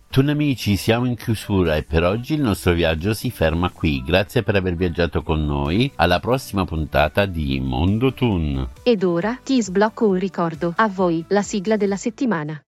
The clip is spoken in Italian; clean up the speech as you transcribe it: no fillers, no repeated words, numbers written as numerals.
Toon amici, siamo in chiusura e per oggi il nostro viaggio si ferma qui. Grazie per aver viaggiato con noi. Alla prossima puntata di Mondo Toon. Ed ora ti sblocco un ricordo. A voi la sigla della settimana.